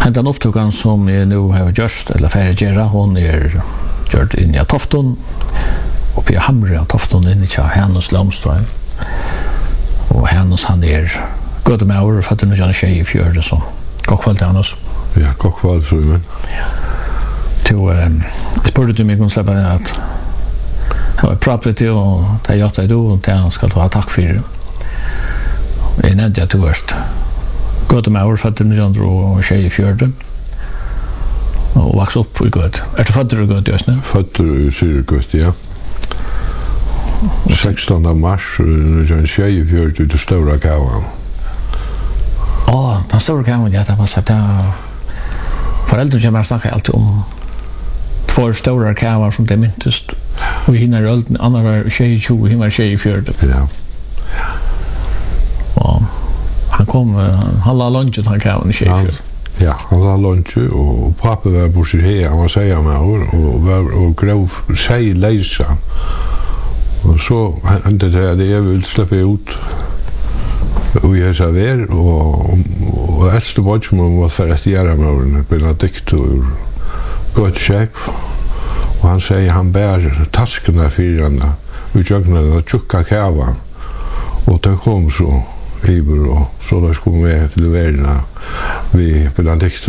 Hentan upptukan som jag nu har gjort, eller färre gera, hon gjort in i Tofton, uppe i Hamre av Tofton, in i Hennes Lomstrøm. Og Hennes han gøte med år, for at det er tjej i fjörde, så god kväll till Hennes. Ja, god kväll, så men. Jag spurte du mig om släppa att jag var pratat till och det jag gjort då och det ska ha tack för det. Jag nämnde att du först gøte med år, för att det är tjej i fjörde. Och vaks upp i gøt. Är du född i gøt just nu? Född i Syrgøt, ja. 16. mars, nu tjej i fjörde ut i Stora Kavan. Ja, den Stora Kavan, ja, det var så att föräldrar kommer att snacka alltid om två stora kavar som det myntest. Och hinner ölden, andra var tjej i 20, hinner tjej i fjörde. Ja. Och han la lunchen han kavan i tjej i fjörde. Ja, han la lunchen och pappa var på sig här, han var säga med och grov sig läsa. Och så hände det att jag vill släppa ut och jag sa ver och äldste bodjum var för att göra med Benedikt och Gottschek och han säger han bär taskarna för henne utjögna att tjocka kavan och det kom så Iber och så där skulle med till världen vi Benedikt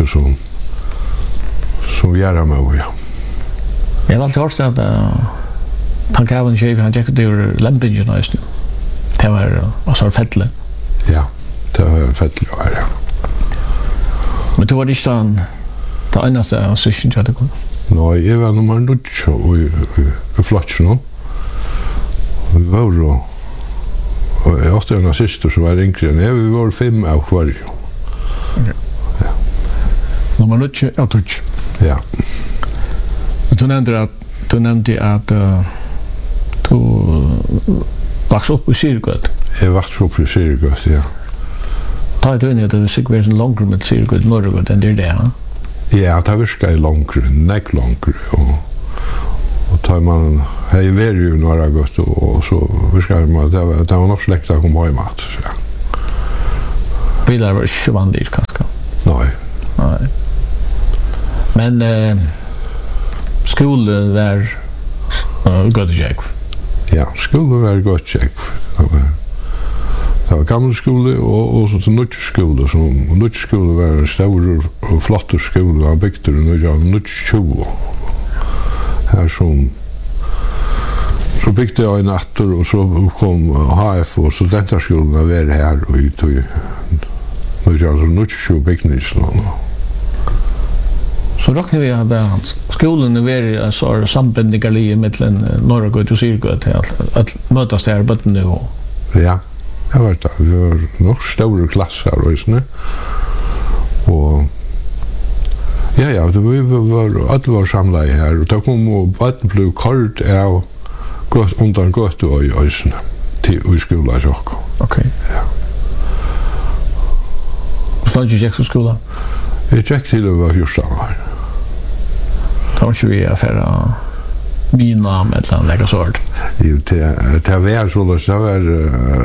som göra med ja. Jag har alltid hört att han kavan tjej han gick ur Lempingen just nu. Det var alltså fettle. Ja, det var fettle ja. Men det var inte det enaste av syssen jag hade gått. Nej, jag var nummer 9 i Flatchen. Vi var då och jag hade en syster som var yngre än jag. Vi var 5 av varje. Ja. Nummer 9 av touch. Ja. Du nämnde att du vaks upp i Syrgøt. Jag vaks upp i Syrgøt, ja. Ta du in att det sig var en långre med Syrgøt Norrgøt än det där. Ja, det var långre, näck långre och tar man hej ver ju några gott och så viskar man det var nog släkt att komma hem att ja. Bilar var inte vanligt kanske. Nej. Men skolan var Gottschek. Ja, skolan var Gottschek. Det var gamla skola och så nytt skola som nytt skola var en stor och flott skola han byggde den nytt 20. Här som så byggde jag en attor och så kom HF och så detta skolan var här och i tog nu jag så nytt 20 byggningslån. Så räknar vi att skolan är en sorts sambindningar mellan Norrgøt och Syrgøt att mötas där på den nivå. Ja. Det var det. Vi var nog stora klasser och och ja, det var att var samlade här och då kom och vatten blev kallt är gott undan gott och i ösnen till skolan också. Okej. Ja. Och så gick du skolan? Jag gick till det var 14 år. Då var ju affärer mina med en lägga sort. Jo, det var så var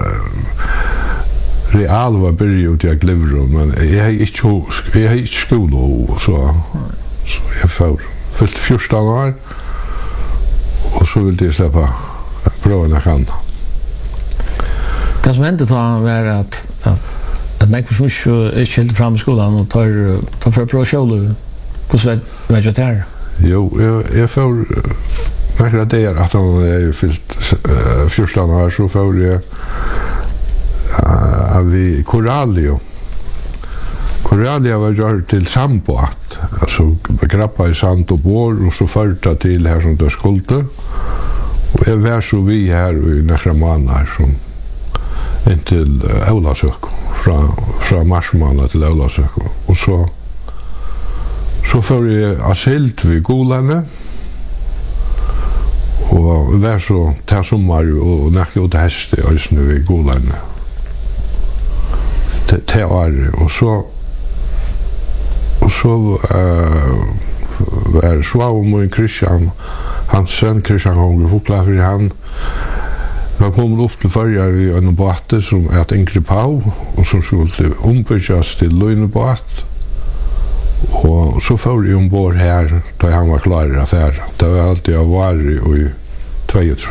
real var börjat jag glömde men jag har inte skola och så jag fyllt 14 år och så ville jag släppa prova när kan. Det som hände då var att mig försökte jag helt fram i skolan och ta för att prova skola. Hur var det där? Jo, jag får märker att det är att han är fyllt 14 år så får jag vi Corallio var gjort till sandbåt alltså grappa i sand och bor och så förta till här som det skulle och jag var så vi här i några månader som intill Aulasök från marsmånad till Aulasök och så får jag asylt vid Golane och var så tar sommar och näka ut häst i ösnu vid Golane till år och så var Svaum Christian hans son Christian Hånge fokla för han var kommit upp till förra vid en båt som är ett enkelt pau och som skulle ombyggas till lönebåt Og så får jeg ombord her da han var klar i affæren. Det var alltid jeg var i 22.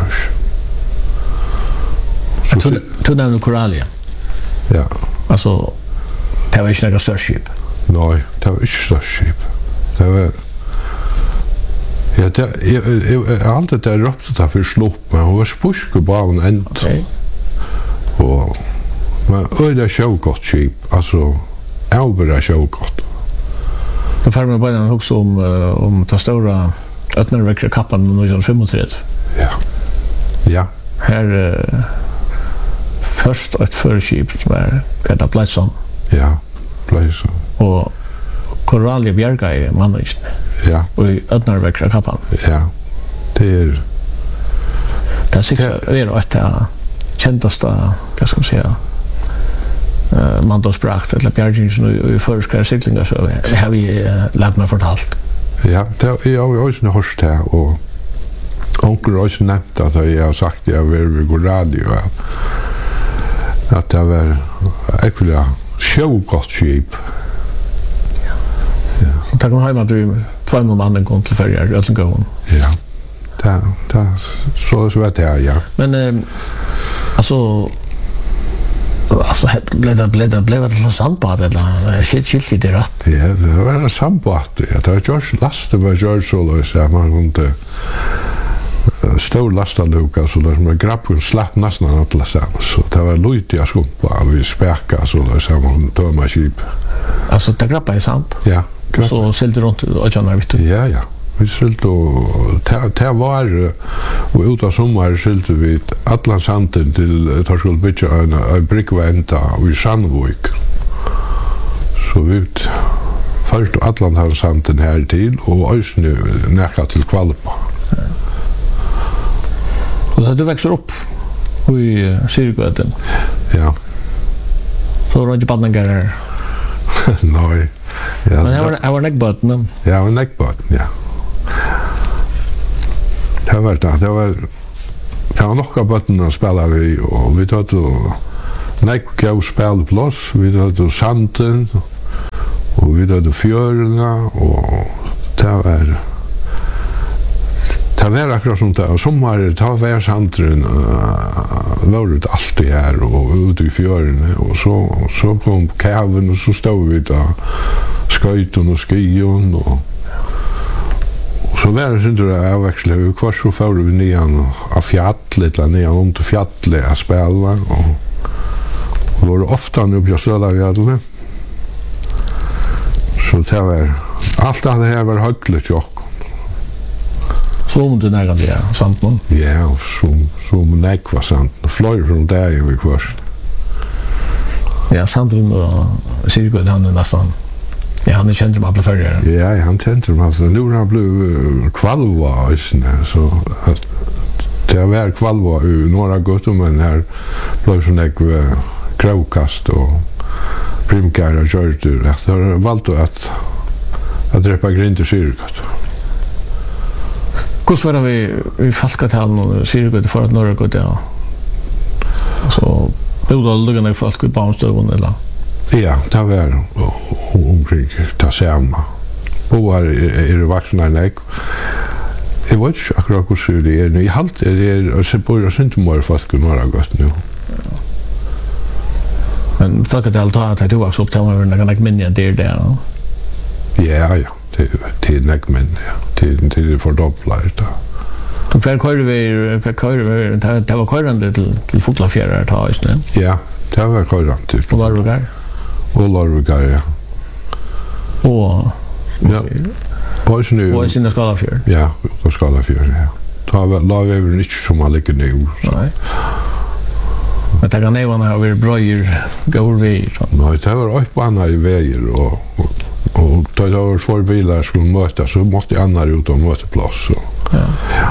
Du nevner Coralia. Ja. Altså, det var ikke noe større skip. Nei, det var ikke større skip. Det var... Ja, jeg har alltid det råpte det for slupp, men hun var spusk på en end. Okay. Og... Men øyde sjøgott skip, altså... Avbera sjøgott. Då får man bara också om ta stora öppnarväckra kappan 1935. Ja. Ja. Här först ett förskip som är kallat Blason. Ja, Blason. Och Coralia Bjerga i Mannvisen. Ja. Och i öppnarväckra kappan. Ja. Det är... Det är säkert ett kändaste, vad ska man säga, mandagsprakt eller bjergingen i förskare cyklingar så har vi lärt mig fortalt. Ja, jag har också hört det och onkel har också nämnt att jag har sagt att jag vill gå radio att det var äckliga sjövgott skip. Ja. Så tack om hem att du 2 mannen kom till färger i Ötlengåen. Ja, det så vet jag, ja. Men alltså blev det till sandbad eller skilt i det rätt? Ja, det var en sandbad. Ja, det var George lasten med George Solo så man kunde stor lastaluka så där med grabben slapp nästan alla samman. Så det var lujtiga skumpa vi späka så där samman tömma skip. Alltså det grabba är sant? Ja. Så säljde runt och jag vet. Ja, ja. Vi säljde och det var och utan sommar säljde vi alla sanden till Torskol Bitcha en brickvänta i Sandvik. Så vi först Atlant har sanden här till och ösnu näka till Kvalpa. Och så du växer upp i Syrgöten. Ja. Så var inte badningar här. Nej. Ja. Men jag var näckböten. Ja, var näckböten, ja. Det var nokka bötterna spela vi och vi tog näckgav spelplats, vi tog sanden och vi tog fjörarna och det var akkurat sånt där. Och sommar ta var sanden var det alltid här och ute i fjörarna och så kom käven och så stod vi där skøyton och skion och så var det inte det avväxlade kvar så får vi nian av fjället eller nian under fjället att spela och då var det ofta nu på Söderfjället. Så det var allt det här var högligt jock. Så om du nära det sant man? Ja, som näkva sant. Flöjde från där vi kvar. Ja, Sandrin och Syrgård han är nästan. Ja, han känner dem alla förr. Ja, han känner dem alltså. Nu har han blivit kvalva så det var kvalva i några gott men här blev så näkva kråkast och primkar och körtur. Det har valt att drepa grind till Syrgård. Hur var vi Falkatallen och Syrgård för att några gått där? Så bodde luggande folk i barnstugan eller? Ja, det var omkring det samma. Boar är vuxna näck. Jag vet inte akkurat hur det är nu. Jag halt det så börjar inte mer folk några gott nu. Men Falkatallen tar att du också upp till mig när jag minns det där. Ja, till näck men ja. Till fördubbla det. De kör vi det var körande till Fotlafjärd ta just nu. Ja, det var körande till. På Larvigar. Och Larvigar, ja. Och ja. Och nu. Och sin Skalafjärd. Ja, på Skalafjärd, ja. Ta la vi väl inte som man ligger nu. Nej. Men det kan även ha varit bröjer går vi. Nej, det var upp andra i vägar och då det var två bilar skulle möta så måste andra ut och möta plats så. Ja.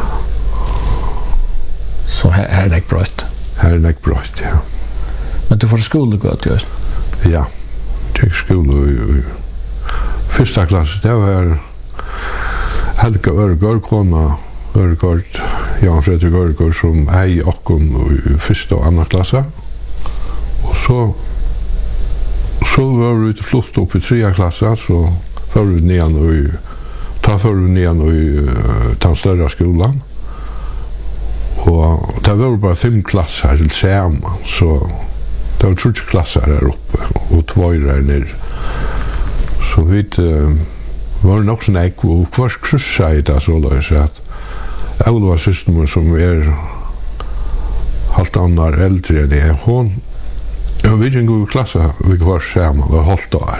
Så här är det brött. Här är det brött, ja. Men du får skola gott just. Ja. Jag skola i första klass. Det var Helga Örgård kona Örgård Jan Fredrik Örgård som hej och i första och andra klassen. Och så var vi ute flott upp i 3:e klassen så för vi ner i den större skolan. Och det var bara 5 klasser till samman, så det var 3 klasser här uppe och 2 där nere. Så vi var nog sån här och först kryssade det så då så att Elva systemet som halvt annar äldre än det. Jag vet inte hur klassen vi var samman, var halvt år.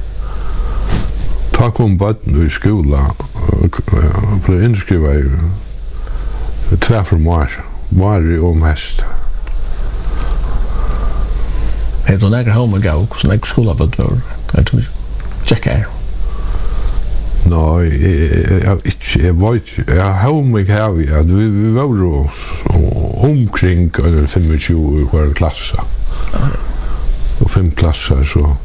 Ta kom barnen i skolan och blev inskriva i 2 för mars och mest. Det var nära hemma gav, så nära skola var det. Jag tror checka. Nej, jag har mig här vi var omkring 25 var klasser. Och 5 klasser så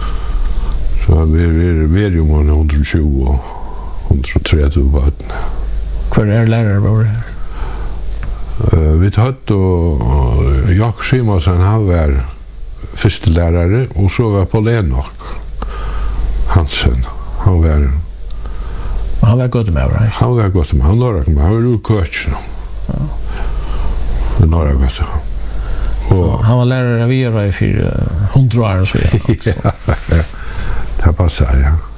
vi ju man 120 och 130 barn. Kvar lärare var det? Vi hade och Jakob Simonsen han var första lärare och så var Paul Enoch Hansen. Han var gott med, right? Han var gott med. Han var coach. Ja. Några gott. Och han var lärare vi var i 400 år så. Ja. Det passar ja.